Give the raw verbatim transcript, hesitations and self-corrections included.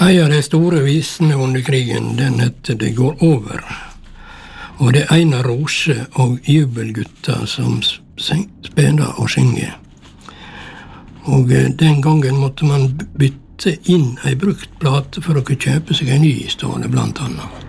En av de store visene under krigen, den heter Det går over. Og det er Einar Rose og Jubelgutta som spiller og synger. Og den gangen måtte man bytte inn ei brukt plate for å kunne kjøpe seg en ny, står det blant annet.